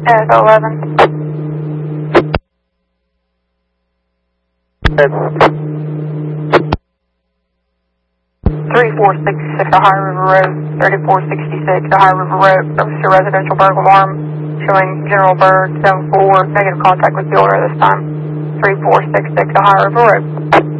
11. 3466 Ohio River Road, 3466 Ohio River Road, service to residential burglar alarm, showing General Bird 74, negative contact with the owner this time, 3466 Ohio River Road.